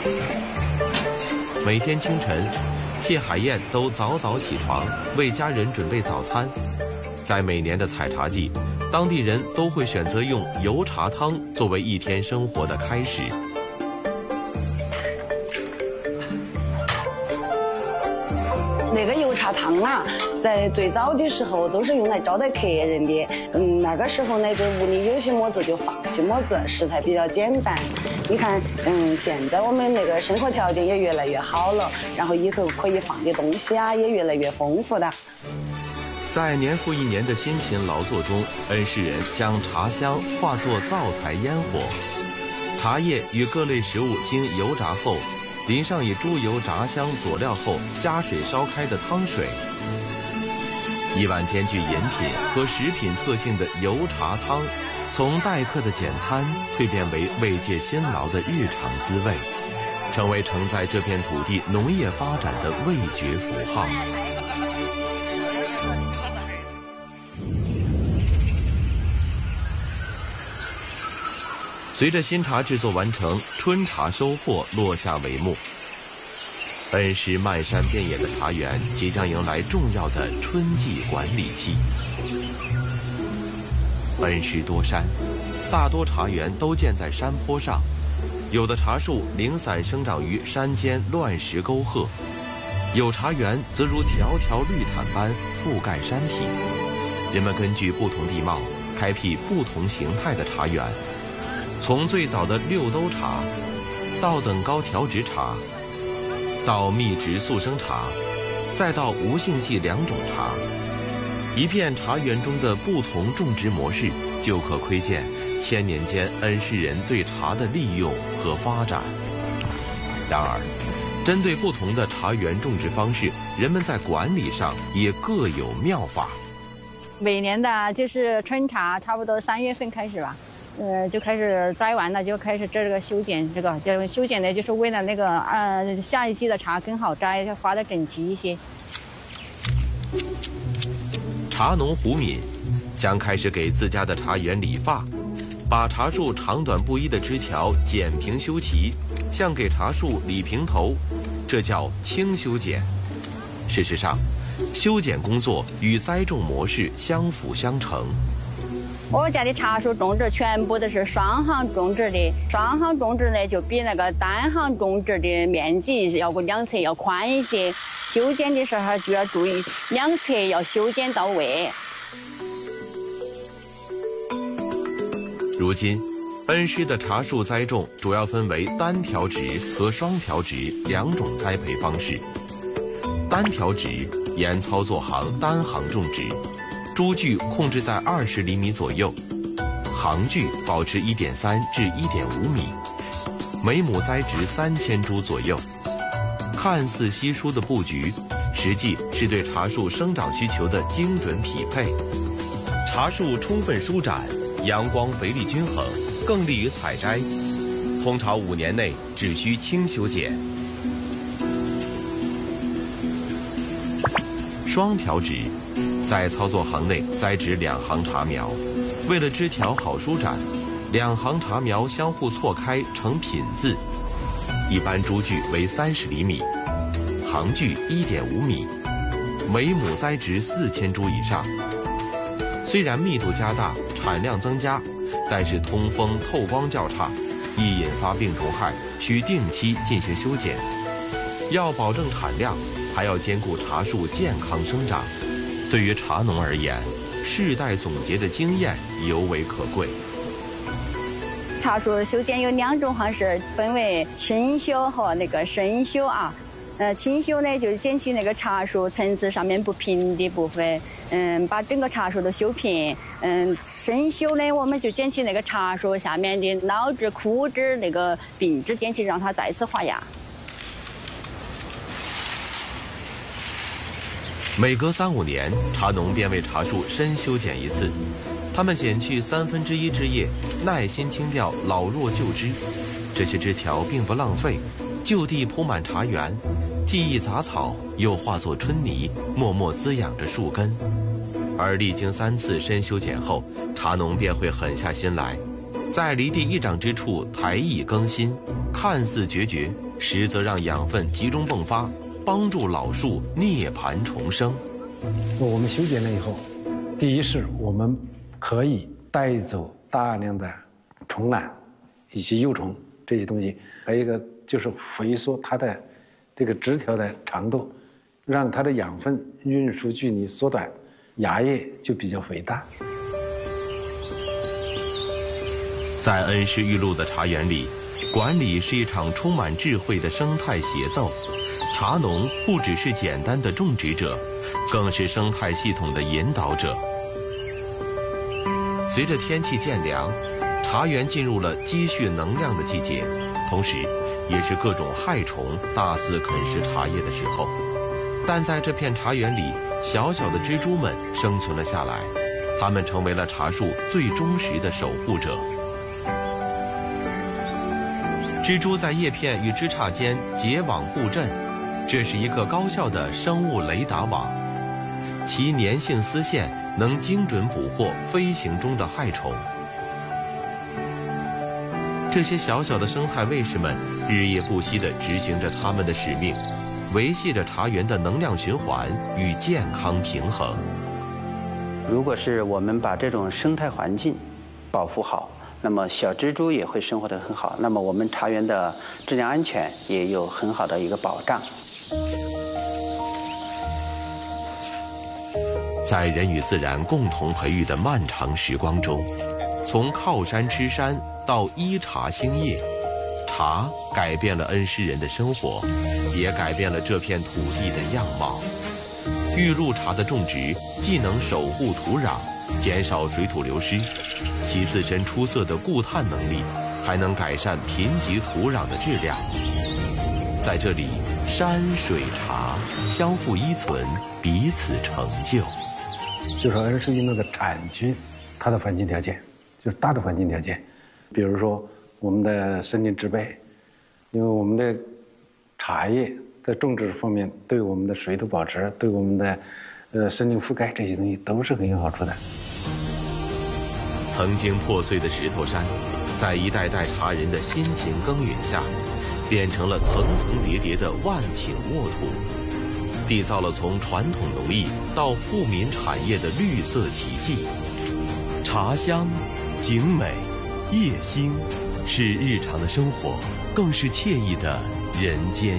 每天清晨，谢海燕都早早起床，为家人准备早餐。在每年的采茶季，当地人都会选择用油茶汤作为一天生活的开始。 那个油茶汤啊，在最早的时候都是用来招待客人的。那个时候呢，就屋里有些么子就放些么子，食材比较简单。你看，现在我们那个生活条件也越来越好了，然后以后可以放的东西啊也越来越丰富的。 在年复一年的辛勤劳作中，恩施人将茶香化作灶台烟火，茶叶与各类食物经油炸后，淋上以猪油炸香佐料后加水烧开的汤水。一碗兼具饮品和食品特性的油茶汤，从待客的简餐蜕变为慰藉辛劳的日常滋味，成为承载这片土地农业发展的味觉符号。随着新茶制作完成，春茶收获落下帷幕。恩施漫山遍野的茶园即将迎来重要的春季管理期。恩施多山，大多茶园都建在山坡上，有的茶树零散生长于山间乱石沟壑，有茶园则如条条绿毯般覆盖山体。人们根据不同地貌，开辟不同形态的茶园。从最早的六兜茶，到等高调质茶，到密植速生茶，再到无性系两种茶，一片茶园中的不同种植模式，就可窥见千年间恩施人对茶的利用和发展。然而，针对不同的茶园种植方式，人们在管理上也各有妙法。 每年的就是春茶，差不多3月份开始吧。就开始摘完了，就开始这个修剪，这个就修剪呢，就是为了那个下一季的茶更好摘，就花得整齐一些。 茶农胡敏将开始给自家的茶园理发，把茶树长短不一的枝条剪平修齐，像给茶树理平头，这叫轻修剪。事实上，修剪工作与栽种模式相辅相成。 我家的茶树种植全部都是双行种植的，双行种植呢就比那个单行种植的面积要两侧要宽一些，修剪的时候就要注意两侧要修剪到位。 如今，恩施的茶树栽种主要分为单条植和双条植两种栽培方式。单条植沿操作行单行种植，株距控制在20厘米左右，行距保持1.3至1.5米，每亩栽植3000株左右。看似稀疏的布局，实际是对茶树生长需求的精准匹配。茶树充分舒展，阳光肥力均衡，更利于采摘。烘炒5年内只需轻修剪。双条植在操作行内栽植2行茶苗，为了枝条好舒展，2行茶苗相互错开成品字，一般株距为30厘米，行距1.5米，每亩栽植4000株以上。虽然密度加大，产量增加，但是通风透光较差，易引发病虫害，需定期进行修剪。要保证产量，还要兼顾茶树健康生长。对于茶农而言，世代总结的经验尤为可贵。 茶树修剪有2种方式，分为轻修和那个深修啊。轻修呢就剪去那个茶树层次上面不平的部分，把整个茶树都修平。深修呢，我们就剪去那个茶树下面的老枝、枯枝、那个病枝，剪去让它再次发芽。 每隔3-5年，茶农便为茶树深修剪一次。他们剪去1/3枝叶，耐心清掉老弱旧枝。这些枝条并不浪费，就地铺满茶园，既易杂草，又化作春泥，默默滋养着树根。而历经3次深修剪后，茶农便会狠下心来，在离地1掌之处抬翼更新，看似决绝， 实则让养分集中迸发，帮助老树涅槃重生。 我们修剪了以后，第一是我们可以带走大量的虫卵以及幼虫这些东西，还有一个就是回缩它的这个枝条的长度，让它的养分运输距离缩短，芽叶就比较肥大。 在恩施玉露的茶园里，管理是一场充满智慧的生态协奏。茶农不只是简单的种植者，更是生态系统的引导者。随着天气渐凉，茶园进入了积蓄能量的季节，同时也是各种害虫大肆啃食茶叶的时候。但在这片茶园里，小小的蜘蛛们生存了下来，它们成为了茶树最忠实的守护者。蜘蛛在叶片与枝杈间结网布阵，这是一个高效的生物雷达网，其粘性丝线能精准捕获飞行中的害虫。这些小小的生态卫士们日夜不息地执行着他们的使命，维系着茶园的能量循环与健康平衡。 如果是我们把这种生态环境保护好，那么小蜘蛛也会生活得很好，那么我们茶园的质量安全也有很好的一个保障。 在人与自然共同培育的漫长时光中，从靠山吃山到依茶兴业，茶改变了恩施人的生活，也改变了这片土地的样貌。玉露茶的种植既能守护土壤，减少水土流失，其自身出色的固碳能力还能改善贫瘠土壤的质量。在这里，山水茶相互依存，彼此成就。 就说恩施玉露的产区，它的环境条件就是大的环境条件，比如说我们的森林植被，因为我们的茶叶在种植方面对我们的水土保持，对我们的森林覆盖这些东西都是很有好处的。 曾经破碎的石头山，在一代代茶人的辛勤耕耘下，变成了层层叠叠的万顷沃土，缔造了从传统农艺到富民产业的绿色奇迹。茶香、景美、叶兴，是日常的生活，更是惬意的人间